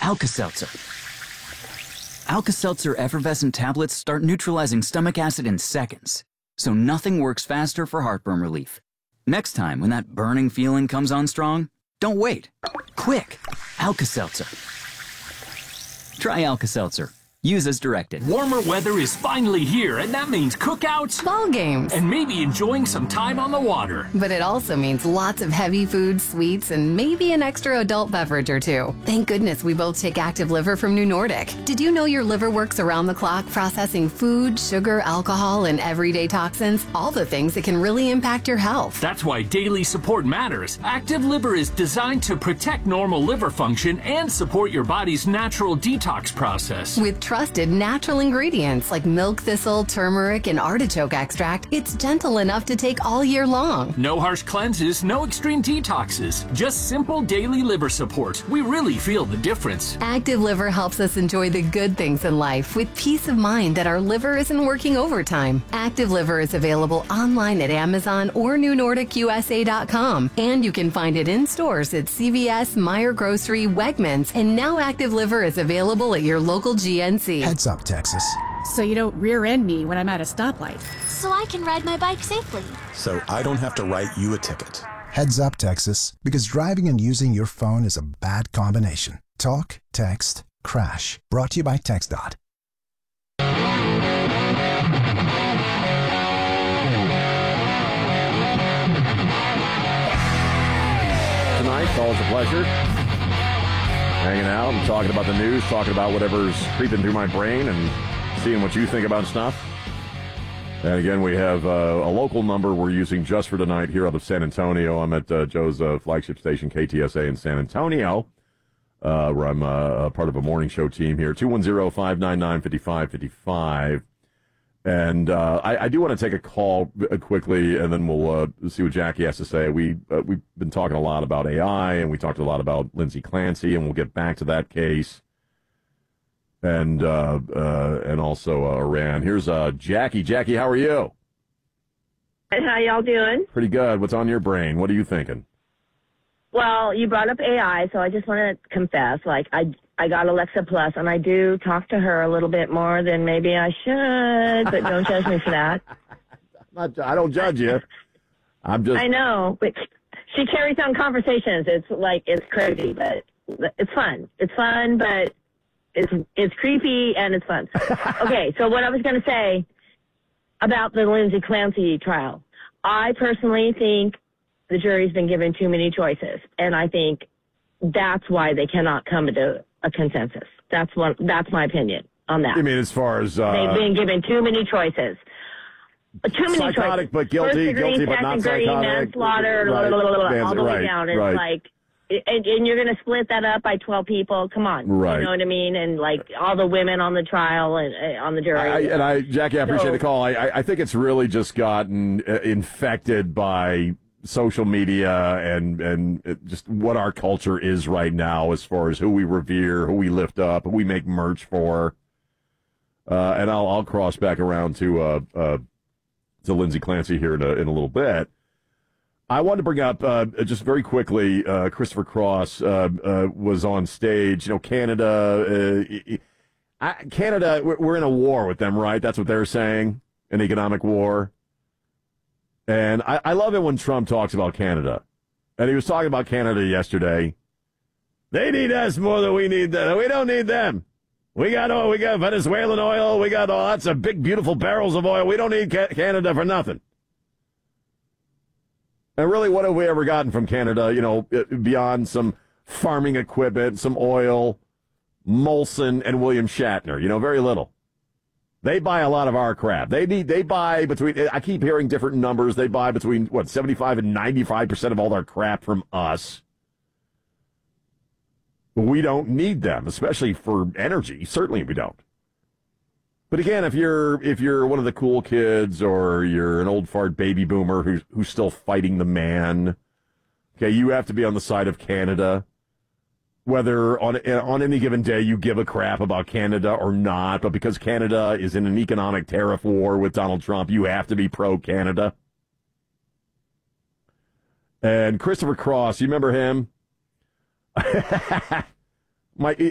Alka-Seltzer. Alka-Seltzer effervescent tablets start neutralizing stomach acid in seconds, so nothing works faster for heartburn relief. Next time when that burning feeling comes on strong, don't wait. Quick, Alka-Seltzer. Try Alka-Seltzer. Use as directed. Warmer weather is finally here, and that means cookouts, ball games, and maybe enjoying some time on the water. But it also means lots of heavy food, sweets, and maybe an extra adult beverage or two. Thank goodness we both take Active Liver from New Nordic. Did you know your liver works around the clock processing food, sugar, alcohol, and everyday toxins? All the things that can really impact your health. That's why daily support matters. Active Liver is designed to protect normal liver function and support your body's natural detox process. With trusted natural ingredients like milk thistle, turmeric, and artichoke extract, it's gentle enough to take all year long. No harsh cleanses, no extreme detoxes, just simple daily liver support. We really feel the difference. Active Liver helps us enjoy the good things in life with peace of mind that our liver isn't working overtime. Active Liver is available online at Amazon or NewNordicUSA.com, and you can find it in stores at CVS, Meijer Grocery, Wegmans, and now Active Liver is available at your local GNC. Heads up, Texas. So you don't rear-end me when I'm at a stoplight. So I can ride my bike safely. So I don't have to write you a ticket. Heads up, Texas, because driving and using your phone is a bad combination. Talk, text, crash. Brought to you by TxDOT. Tonight, it's always a pleasure. Hanging out and talking about the news, talking about whatever's creeping through my brain and seeing what you think about stuff. And again, we have a local number we're using just for tonight here out of San Antonio. I'm at Joe's flagship station, KTSA in San Antonio, where I'm part of a morning show team here. 210-599-5555. And I do want to take a call quickly, and then we'll see what Jackie has to say. We've been talking a lot about AI, and we talked a lot about Lindsay Clancy, and we'll get back to that case, and also Iran. Here's Jackie. Jackie, how are you? How y'all doing? Pretty good. What's on your brain? What are you thinking? Well, you brought up AI, so I just want to confess, I got Alexa Plus, and I do talk to her a little bit more than maybe I should, but don't judge me for that. I don't judge you. I know, but she carries on conversations. It's crazy, but it's fun. It's fun, but it's creepy and it's fun. Okay, so what I was going to say about the Lindsay Clancy trial, I personally think the jury's been given too many choices, and I think that's why they cannot come to a consensus. That's my opinion on that. You mean as far as they've been given too many choices. Too many psychotic choices. but guilty, guilty but not degree, psychotic. manslaughter, right. all the way down. It's and you're going to split that up by 12 people. Come on, right? You know what I mean? And all the women on the trial and on the jury. Jackie, I appreciate the call. I think it's really just gotten infected by social media and just what our culture is right now as far as who we revere, who we lift up, who we make merch for. And I'll cross back around to Lindsay Clancy here in a little bit. I wanted to bring up just very quickly, Christopher Cross was on stage. You know, Canada, we're in a war with them, right? That's what they're saying, an economic war. And I love it when Trump talks about Canada. And he was talking about Canada yesterday. They need us more than we need them. We don't need them. We got oil. We got Venezuelan oil. We got lots of big, beautiful barrels of oil. We don't need Canada for nothing. And really, what have we ever gotten from Canada, beyond some farming equipment, some oil, Molson, and William Shatner? Very little. They buy a lot of our crap. They buy between, I keep hearing different numbers. They buy between, 75 and 95% of all their crap from us. We don't need them, especially for energy. Certainly we don't. But again, if you're one of the cool kids or you're an old fart baby boomer who's still fighting the man, okay, you have to be on the side of Canada. Whether on any given day you give a crap about Canada or not, but because Canada is in an economic tariff war with Donald Trump, you have to be pro-Canada. And Christopher Cross, you remember him?